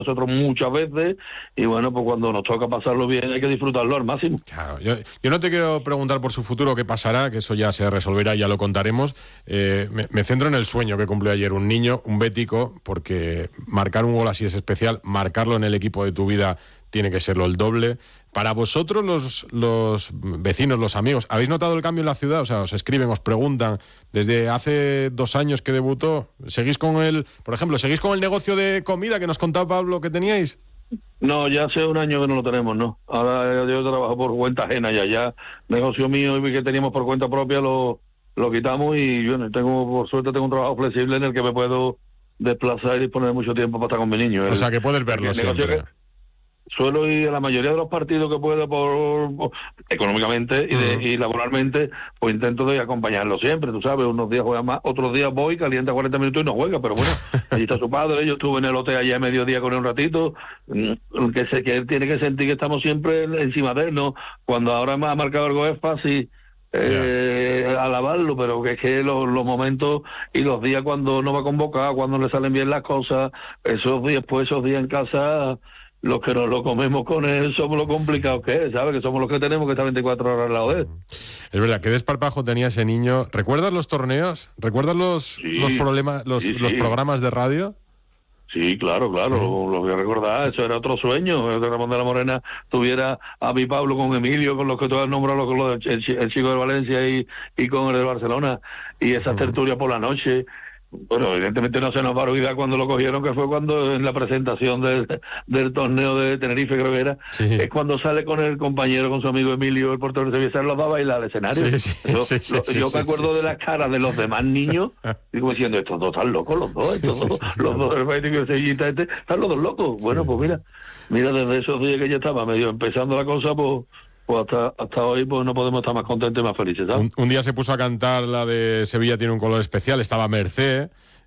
nosotros muchas veces, y bueno, pues cuando nos toca pasarlo bien hay que disfrutarlo al máximo. Claro, yo no te quiero preguntar por su futuro qué pasará, que eso ya se resolverá, ya lo contaremos. Me centro en el sueño que cumplió ayer un niño, un bético, porque marcar un gol así es especial, marcarlo en el equipo de tu vida tiene que serlo el doble. Para vosotros, los vecinos, los amigos, ¿habéis notado el cambio en la ciudad? O sea, os escriben, os preguntan, desde hace 2 años que debutó, ¿seguís con por ejemplo, seguís con el negocio de comida que nos contaba Pablo que teníais? No, ya hace 1 año que no lo tenemos, ¿no? Ahora yo trabajo por cuenta ajena, ya negocio mío y que teníamos por cuenta propia lo quitamos, y bueno, por suerte tengo un trabajo flexible en el que me puedo desplazar y disponer mucho tiempo para estar con mi niño. O sea, que puedes verlo siempre. Suelo ir a la mayoría de los partidos que puedo económicamente y laboralmente, pues intento de acompañarlo siempre, tú sabes, unos días juega más, otros días voy, calienta 40 minutos y no juega, pero bueno, allí está su padre, yo estuve en el hotel allá a mediodía con él un ratito, que él tiene que sentir que estamos siempre encima de él, ¿no? Cuando ahora me ha marcado algo es fácil alabarlo, pero que es que los momentos y los días cuando no va convocado, cuando le salen bien las cosas, esos días en casa, los que nos lo comemos con él somos lo complicados que es, ¿sabes? Que somos los que tenemos que estar 24 horas al lado de él. Es verdad, qué desparpajo tenía ese niño. ¿Recuerdas los torneos? ¿Recuerdas los problemas, los programas de radio? Sí, claro, sí. Lo voy a recordar, eso era otro sueño, que Ramón de la Morena tuviera a mi Pablo con Emilio, con los que tú has nombrado, con el chico de Valencia y con el de Barcelona, y esas tertulias por la noche. Bueno, evidentemente no se nos va a olvidar cuando lo cogieron, que fue cuando en la presentación del torneo de Tenerife, creo que era, es cuando sale con el compañero, con su amigo Emilio, el portero de Sevilla, los va a bailar al escenario. Yo me acuerdo de las caras de los demás niños, digo diciendo, estos dos están locos, los dos, los dos del Betis y el Sevillita están los dos locos. Bueno, pues mira, desde esos días que ya estaba medio empezando la cosa, pues hasta hoy pues no podemos estar más contentos y más felices, ¿sabes? Un día se puso a cantar la de Sevilla tiene un color especial, estaba Mercé.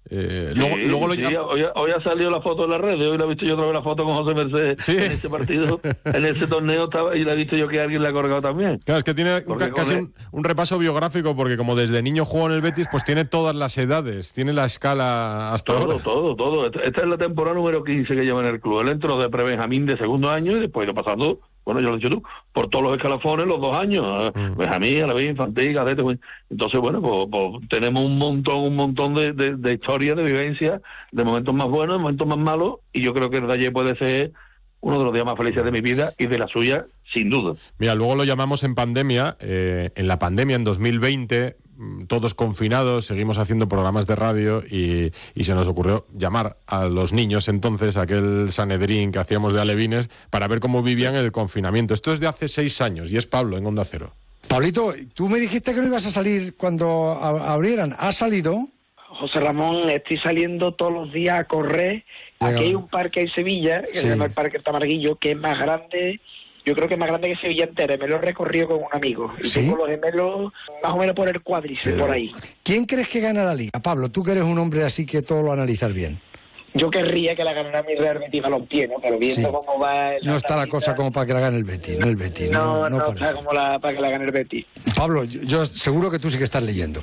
Hoy ha salido la foto en las redes, hoy la he visto yo otra vez la foto con José Mercé en ese partido, en ese torneo estaba, y la he visto yo que alguien le ha colgado también. Claro, es que tiene casi un repaso biográfico, porque como desde niño jugó en el Betis, pues tiene todas las edades, tiene la escala hasta ahora. Todo. Esta es la temporada número 15 que lleva en el club. Él entró de pre-Benjamín de segundo año y después lo pasando, bueno, yo lo he dicho tú, por todos los escalafones, los 2 años, Benjamín, a la vez infantil, cadete. Entonces, bueno, pues tenemos un montón de historias, de vivencias, de momentos más buenos, de momentos más malos, y yo creo que el de ayer puede ser uno de los días más felices de mi vida y de la suya, sin duda. Mira, luego lo llamamos en pandemia, en la pandemia, en 2020, todos confinados, seguimos haciendo programas de radio y se nos ocurrió llamar a los niños entonces, aquel Sanedrín que hacíamos de alevines, para ver cómo vivían el confinamiento. Esto es de hace 6 años y es Pablo en Onda Cero. Pablito, tú me dijiste que no ibas a salir cuando abrieran. ¿Has salido? José Ramón, estoy saliendo todos los días a correr. Aquí hay un parque en Sevilla, que se llama el Parque Tamarguillo, que es más grande, yo creo que es más grande que Sevilla entera. Me lo he recorrido con un amigo. Y tengo los gemelos más o menos por el cuádriceps, por ahí. ¿Quién crees que gana la Liga? Pablo, tú que eres un hombre así que todo lo analizas bien. Yo querría que la ganara mi Real Betis Balompié, ¿no? Pero viendo cómo va... No está la cosa como para que la gane el Betis, ¿no? El Betis. No está como para que la gane el Betis. Pablo, yo seguro que tú sí que estás leyendo.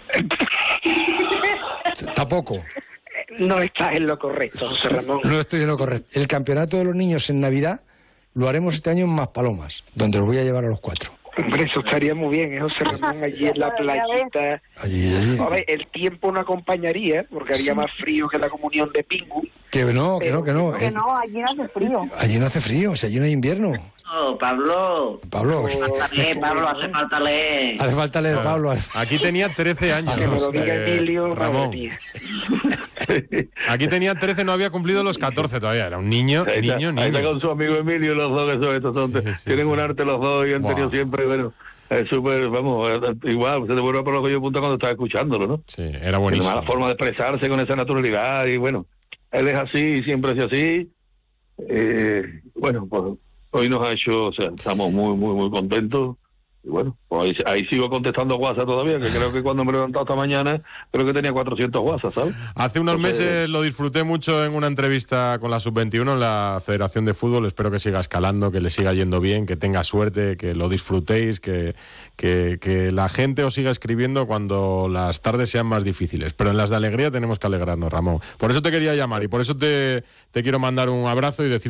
Tampoco. No estás en lo correcto, José Ramón. No estoy en lo correcto. El campeonato de los niños en Navidad lo haremos este año en Maspalomas, donde los voy a llevar a los 4. Hombre, eso estaría muy bien, José Ramón, allí en la playita. Allí. A ver, el tiempo no acompañaría, porque haría más frío que la comunión de Pingu. Que no. Que no, allí no hace frío. Allí no hace frío, o sea, allí no hay invierno. Pablo, hace falta leer. Hace falta leer, Pablo. Aquí tenía 13 años. Que me lo diga Emilio, Ramón. Aquí tenía 13, no había cumplido los 14 todavía. Era un niño. Ahí está con su amigo Emilio, los dos, estos son, tienen un arte los dos y han tenido siempre, bueno, es súper, vamos, igual, se te vuelve por los cuellos de punta cuando estás escucándolo, ¿no? Sí, era buenísimo. Tiene mala forma de expresarse con esa naturalidad y bueno, él es así y siempre ha sido así. Bueno, pues hoy nos ha hecho, o sea, estamos muy contentos Y bueno, pues ahí sigo contestando WhatsApp todavía, que creo que cuando me he levantado esta mañana, creo que tenía 400 WhatsApp, ¿sabes? Hace unos meses lo disfruté mucho en una entrevista con la Sub-21 en la Federación de Fútbol. Espero que siga escalando, que le siga yendo bien, que tenga suerte, que lo disfrutéis, que la gente os siga escribiendo cuando las tardes sean más difíciles. Pero en las de alegría tenemos que alegrarnos, Ramón. Por eso te quería llamar y por eso te quiero mandar un abrazo y decir